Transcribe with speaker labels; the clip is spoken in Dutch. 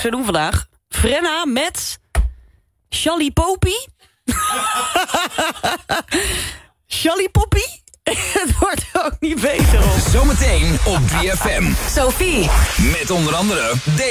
Speaker 1: we doen vandaag. Frenna met... Shally Poppy? Shally Poppy? Het wordt ook niet beter op.
Speaker 2: Zometeen op 3FM.
Speaker 3: Sophie.
Speaker 2: Met onder andere...